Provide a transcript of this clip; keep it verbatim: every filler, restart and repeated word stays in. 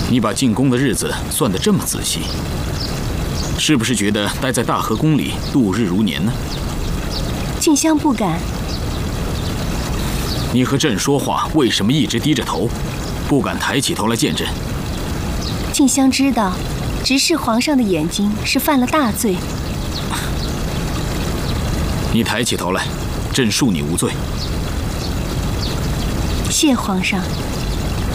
你把进宫的日子算得这么仔细，是不是觉得待在大和宫里度日如年呢？ 静香不敢。 你和朕说话为什么一直低着头，不敢抬起头来见朕？ 静香知道，直视皇上的眼睛是犯了大罪。 你抬起头来，朕恕你无罪。 谢皇上。